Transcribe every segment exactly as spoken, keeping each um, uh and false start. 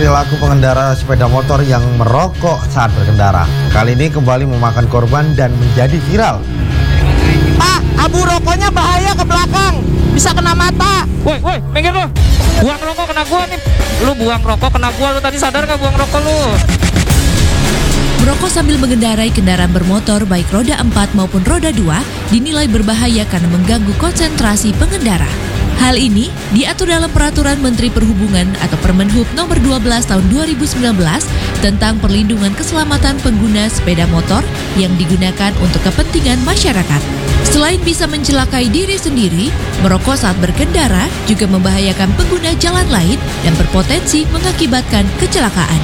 perilaku pengendara sepeda motor yang merokok saat berkendara. Kali ini kembali memakan korban dan menjadi viral. Pak, abu rokoknya bahaya ke belakang, bisa kena mata. Woi, woi, minggir lu. Buang rokok kena gua nih. Lu buang rokok kena gua, lu tadi sadar gak buang rokok lu? Merokok sambil mengendarai kendaraan bermotor baik roda empat maupun roda dua dinilai berbahaya karena mengganggu konsentrasi pengendara. Hal ini diatur dalam Peraturan Menteri Perhubungan atau Permenhub nomor dua belas tahun dua ribu sembilan belas tentang perlindungan keselamatan pengguna sepeda motor yang digunakan untuk kepentingan masyarakat. Selain bisa mencelakai diri sendiri, merokok saat berkendara juga membahayakan pengguna jalan lain dan berpotensi mengakibatkan kecelakaan.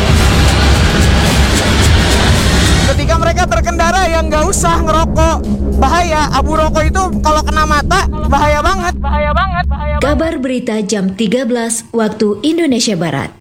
Ketika mereka berkendara ya nggak usah ngerokok, bahaya. Abu rokok itu kalau kena mata bahaya banget, bahaya banget, bahaya banget. Kabar berita jam tiga belas waktu Indonesia Barat.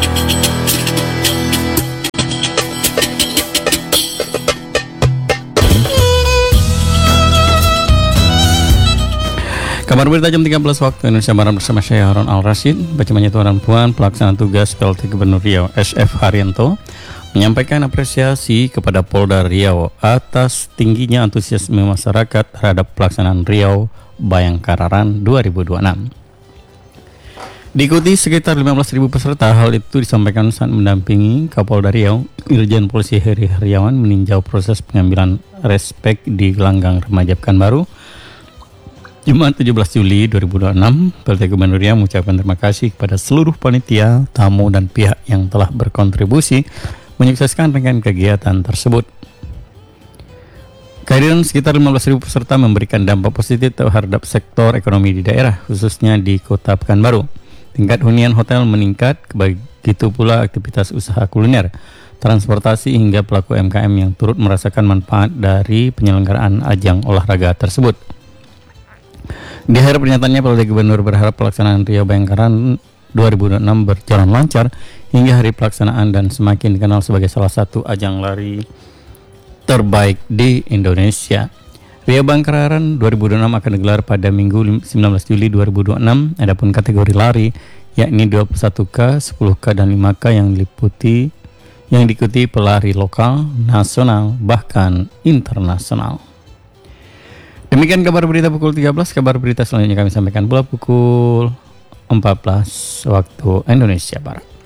Kabar berita jam tiga belas waktu Indonesia Barat bersama saya Harun Al-Rashid. Bacanya Tuan Puan, Pelaksana Tugas P L T Gubernur Riau S F Haryanto menyampaikan apresiasi kepada Polda Riau atas tingginya antusiasme masyarakat terhadap pelaksanaan Riau Bayangkara Run dua ribu dua puluh enam. Diikuti sekitar lima belas ribu peserta, hal itu disampaikan saat mendampingi Kapolda Riau, Irjen Polisi Heri Heriawan meninjau proses pengambilan respek di gelanggang remaja Pekanbaru Jumat tujuh belas Juli dua ribu dua puluh enam. P L T Gubernur Riau mengucapkan terima kasih kepada seluruh panitia, tamu dan pihak yang telah berkontribusi menyukseskan rangkaian kegiatan tersebut. Kehadiran sekitar lima belas ribu peserta memberikan dampak positif terhadap sektor ekonomi di daerah, khususnya di Kota Pekanbaru. Tingkat hunian hotel meningkat, begitu pula aktivitas usaha kuliner, transportasi hingga pelaku U M K M yang turut merasakan manfaat dari penyelenggaraan ajang olahraga tersebut. Di akhir pernyataannya, P L T Gubernur berharap pelaksanaan Riau Bayangkara dua ribu dua puluh enam berjalan lancar hingga hari pelaksanaan dan semakin dikenal sebagai salah satu ajang lari terbaik di Indonesia. Riau Bayangkara dua ribu dua puluh enam akan digelar pada Minggu sembilan belas Juli dua ribu dua puluh enam. Adapun kategori lari yakni dua puluh satu K, sepuluh K dan lima K yang diliputi yang diikuti pelari lokal, nasional bahkan internasional. Demikian kabar berita pukul tiga belas. Kabar berita selanjutnya kami sampaikan pula pukul empat belas waktu Indonesia Barat.